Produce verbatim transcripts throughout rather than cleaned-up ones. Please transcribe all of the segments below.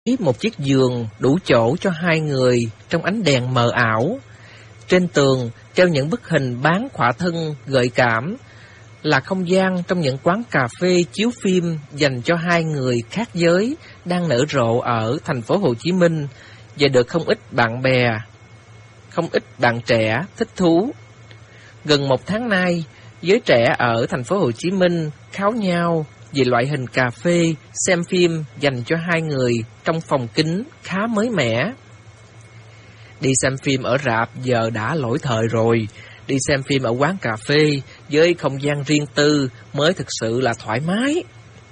một chiếc giường đủ chỗ cho hai người trong ánh đèn mờ ảo. Trên tường treo những bức hình bán khỏa thân gợi cảm, là không gian trong những quán cà phê chiếu phim dành cho hai người khác giới đang nở rộ ở thành phố Hồ Chí Minh và được không ít bạn bè, không ít bạn trẻ thích thú. Gần một tháng nay, giới trẻ ở thành phố Hồ Chí Minh kháo nhau vì loại hình cà phê xem phim dành cho hai người trong phòng kính khá mới mẻ. Đi xem phim ở rạp giờ đã lỗi thời rồi. Đi xem phim ở quán cà phê với không gian riêng tư mới thực sự là thoải mái.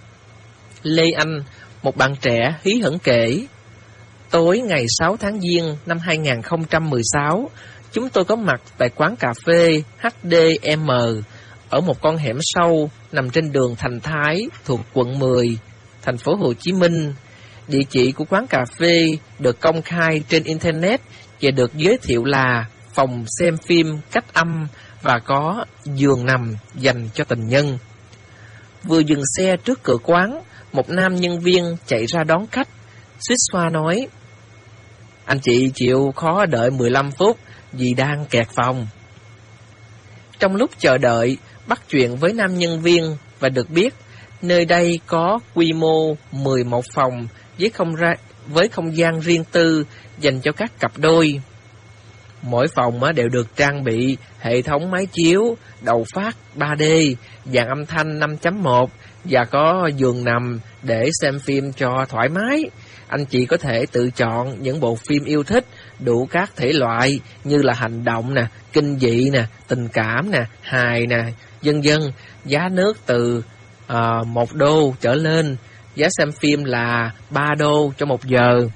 Lê Anh, một bạn trẻ hí hửng kể, tối ngày sáu tháng Giêng năm hai nghìn không trăm mười sáu, chúng tôi có mặt tại quán cà phê hát đê em ở một con hẻm sâu nằm trên đường Thành Thái thuộc quận mười, thành phố Hồ Chí Minh. Địa chỉ của quán cà phê được công khai trên Internet và được giới thiệu là phòng xem phim cách âm và có giường nằm dành cho tình nhân. Vừa dừng xe trước cửa quán, một nam nhân viên chạy ra đón khách, xuýt xoa nói, anh chị chịu khó đợi mười lăm phút vì đang kẹt phòng. Trong lúc chờ đợi, bắt chuyện với nam nhân viên và được biết nơi đây có quy mô mười một phòng với không, ra, với không gian riêng tư dành cho các cặp đôi. Mỗi phòng đều được trang bị hệ thống máy chiếu, đầu phát ba D, dàn âm thanh năm chấm một và có giường nằm để xem phim cho thoải mái. Anh chị có thể tự chọn những bộ phim yêu thích, đủ các thể loại như là hành động nè, kinh dị nè, tình cảm nè, hài nè, vân vân. Giá nước từ uh, một đô trở lên, giá xem phim là ba đô cho một giờ.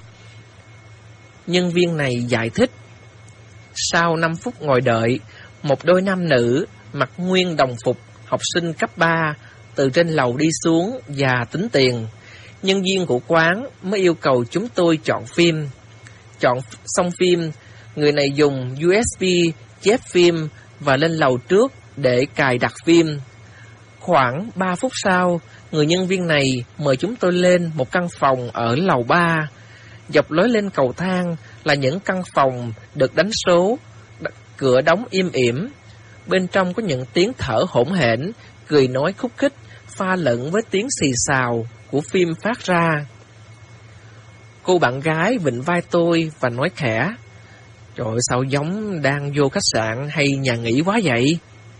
Nhân viên này giải thích. Sau năm phút ngồi đợi, một đôi nam nữ mặc nguyên đồng phục học sinh cấp ba từ trên lầu đi xuống và tính tiền. Nhân viên của quán mới yêu cầu chúng tôi chọn phim. Chọn xong phim, người này dùng u ét bê chép phim và lên lầu trước để cài đặt phim. Khoảng ba phút sau, người nhân viên này mời chúng tôi lên một căn phòng ở lầu ba. Dọc lối lên cầu thang là những căn phòng được đánh số, cửa đóng im ỉm. Bên trong có những tiếng thở hổn hển, cười nói khúc khích, pha lẫn với tiếng xì xào của phim phát ra. Cô bạn gái vịn vai tôi và nói khẽ, trời ơi, sao giống đang vô khách sạn hay nhà nghỉ quá vậy?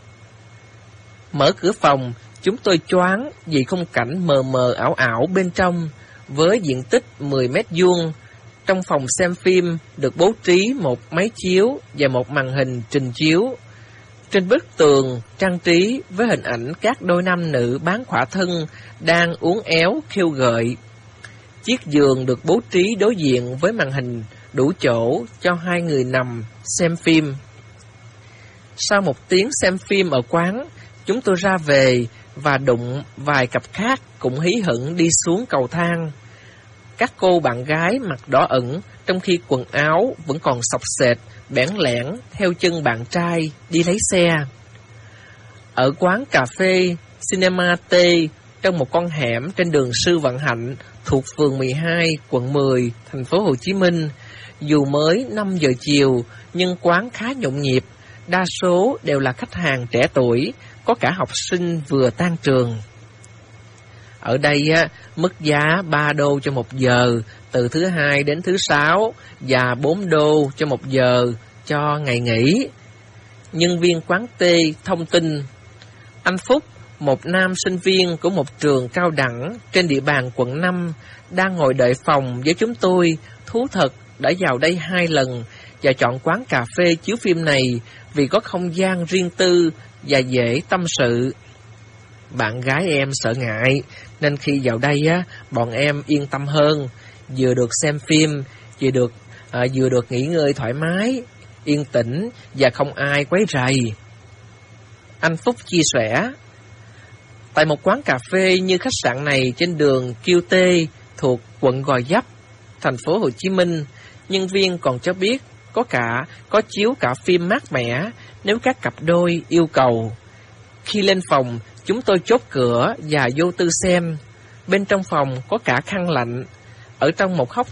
Mở cửa phòng, chúng tôi choáng vì khung cảnh mờ mờ ảo ảo bên trong. Với diện tích mười mét vuông, trong phòng xem phim được bố trí một máy chiếu và một màn hình trình chiếu. Trên bức tường trang trí với hình ảnh các đôi nam nữ bán khỏa thân đang uốn éo khêu gợi. Chiếc giường được bố trí đối diện với màn hình đủ chỗ cho hai người nằm xem phim. Sau một tiếng xem phim ở quán, chúng tôi ra về và đụng vài cặp khác cũng hí hửng đi xuống cầu thang. Các cô bạn gái mặt đỏ ửng, trong khi quần áo vẫn còn xộc xệch, bẽn lẽn theo chân bạn trai đi lấy xe. Ở quán cà phê Cinema T, trong một con hẻm trên đường Sư Vạn Hạnh thuộc phường mười hai, quận mười, thành phố Hồ Chí Minh, dù mới năm giờ chiều nhưng quán khá nhộn nhịp, đa số đều là khách hàng trẻ tuổi, có cả học sinh vừa tan trường. Ở đây á, mức giá ba đô cho một giờ từ thứ hai đến thứ sáu và bốn đô cho một giờ cho ngày nghỉ. Nhân viên quán T thông tin, anh Phúc, một nam sinh viên của một trường cao đẳng trên địa bàn quận năm, đang ngồi đợi phòng với chúng tôi. Thú thật đã vào đây hai lần và chọn quán cà phê chiếu phim này vì có không gian riêng tư và dễ tâm sự. Bạn gái em sợ ngại, nên khi vào đây á, bọn em yên tâm hơn, vừa được xem phim, vừa được à, vừa được nghỉ ngơi thoải mái, yên tĩnh và không ai quấy rầy. Anh Phúc chia sẻ, tại một quán cà phê như khách sạn này trên đường Q T thuộc quận Gò Vấp, thành phố Hồ Chí Minh, nhân viên còn cho biết có cả có chiếu cả phim mát mẻ nếu các cặp đôi yêu cầu. Khi lên phòng, chúng tôi chốt cửa và vô tư xem. Bên trong phòng có cả khăn lạnh. Ở trong một góc